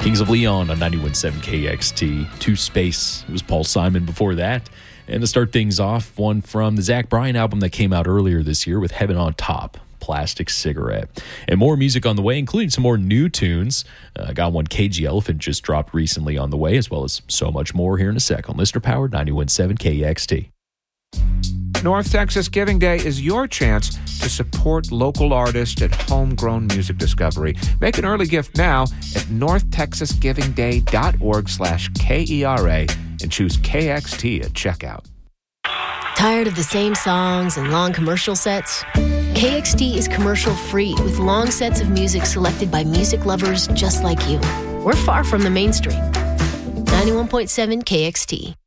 Kings of Leon on 91.7 KXT. To Space. It was Paul Simon before that. And to start things off, one from the Zach Bryan album that came out earlier this year with Heaven on Top, Plastic Cigarette. And more music on the way, including some more new tunes. Got one Cagey Elephant just dropped recently on the way, as well as so much more here in a sec on Listener Powered 91.7 KXT. North Texas Giving Day is your chance to support local artists at Homegrown Music Discovery. Make an early gift now at northtexasgivingday.org/KERA and choose KXT at checkout. Tired of the same songs and long commercial sets? KXT is commercial-free with long sets of music selected by music lovers just like you. We're far from the mainstream. 91.7 KXT.